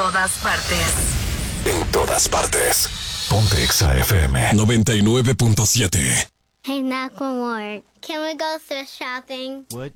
todas partes. En todas partes. Ponte Exa FM 99.7. Hey, Macklemore, can we go thrift shopping? What?